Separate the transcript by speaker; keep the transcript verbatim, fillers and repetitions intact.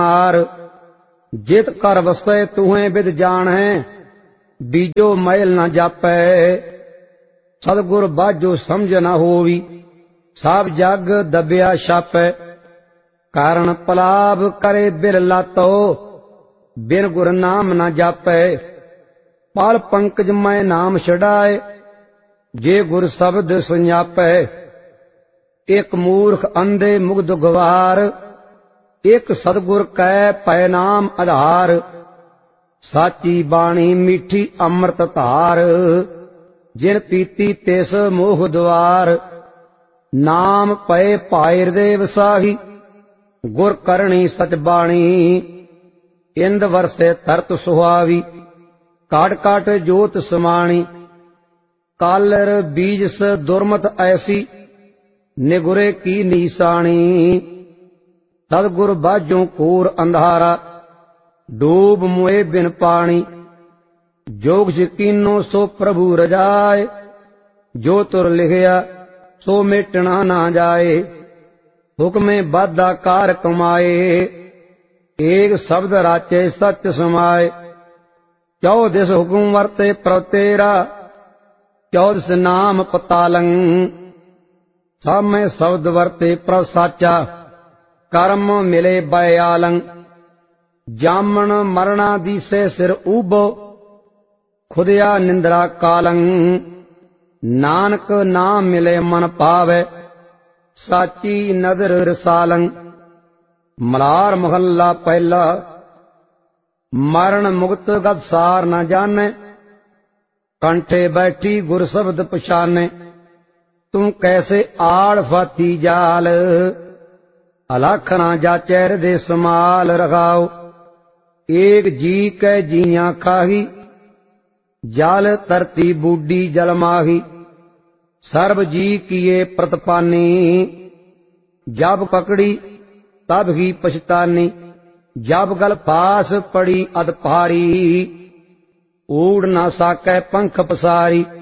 Speaker 1: मार। जित कर वसै तुहें विद जान है, बीजो मैल न जापै। सतगुर बाजो समझ न होवी, सब जग दबिया छापै। कारण पलाभ करे बिल लातो, बिन गुर नाम न जापै। पाल पंकज मैं नाम छड़ाए, जे गुर शब्द सुझापै। एक मूर्ख अंधे मुग्ध गवार, एक सतगुर कै पै नाम आधार। साची बाणी मीठी अमृत धार, जिन पीती तिस मोह द्वार। नाम पए पाए हृदय वसाही, गुर करणी सच बाणी। इंद वरसे तरत सुहावी, काट काट जोत समाणी। कालर बीजस दुर्मत ऐसी, निगुरे की नीसाणी। सतगुर बाजों कोर अंधारा, डूब मुए बिन पानी। जोग यकीनो सो प्रभु रजाए, जो तुर लिखिया सो मिटना ना जाए। हुक्मे बाधा कार कमाए, एक शब्द राचे सच समाए। चौदिस हुक्म वर्ते प्रभ तेरा, चौदिस नाम पतालंग। सब में शब्द वर्ते प्रभ साचा, कर्म मिले बयालंग। जामन मरना दीसे सिर ऊबो, खुदिया निंद्रा कालंग। नानक नाम मिले मन पावे, साची नदर रसालंग। मलार महला पहला। मरण मुक्त गत सार न जाने, कंठे बैठी गुर शब्द पछाने। तुम कैसे आड़ फाती जाल, अलखना जाचै हृदय समाल रखाओ। एक जी कै जियां खाही, जल तरती बूढ़ी जल माही। सर्व जी किए प्रतपानी, जब पकड़ी तब ही पछतानी। जब गल फास पड़ी अध भारी, उड़ ना साकै पंख पसारी।